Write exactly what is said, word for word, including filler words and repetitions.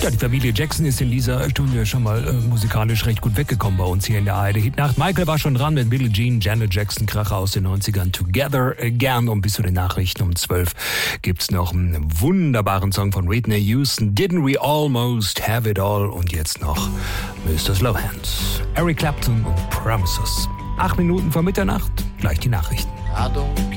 Ja, die Familie Jackson ist in dieser Stunde schon mal äh, musikalisch recht gut weggekommen bei uns hier in der A R D-Hitnacht. Michael war schon dran mit Billie Jean, Janet Jackson, Kracher aus den neunzigern, Together Again. Und bis zu den Nachrichten um zwölf gibt's noch einen wunderbaren Song von Whitney Houston, Didn't We Almost Have It All? Und jetzt noch Mister Slowhands, Eric Clapton und Promises. Acht Minuten vor Mitternacht, gleich die Nachrichten.